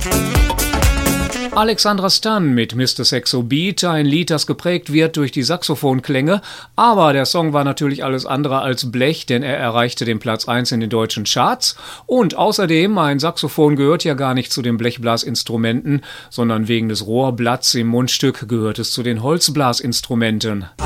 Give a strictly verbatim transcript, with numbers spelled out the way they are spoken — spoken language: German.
Alexandra Stan mit Mister Saxo Beat, ein Lied, das geprägt wird durch die Saxophonklänge, aber der Song war natürlich alles andere als Blech, denn er erreichte den Platz eins in den deutschen Charts und außerdem, ein Saxophon gehört ja gar nicht zu den Blechblasinstrumenten, sondern wegen des Rohrblatts im Mundstück gehört es zu den Holzblasinstrumenten.